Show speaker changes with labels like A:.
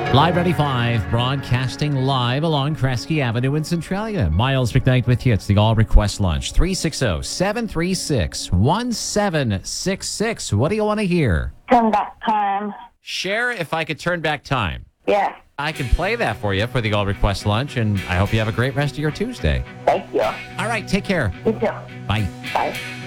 A: Live 95, broadcasting live along Kresge Avenue in Centralia. Miles McKnight with you. It's the All Request Lunch. 360-736-1766. What do you want to hear?
B: Turn back time.
A: Share If I Could Turn Back Time.
B: Yes.
A: I can play that for you for the All Request Lunch, and I hope you have a great rest of your Tuesday.
B: Thank you.
A: All right, take care.
B: You too.
A: Bye.
B: Bye.